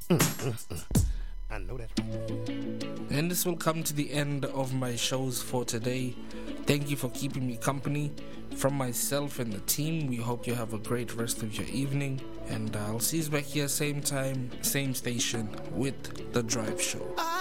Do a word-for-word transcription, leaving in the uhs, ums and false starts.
Mm, mm, mm. I know that's right. And this will come to the end of my shows for today. Thank you for keeping me company. From myself and the team, we hope you have a great rest of your evening. And I'll see you back here same time, same station with The Drive Show.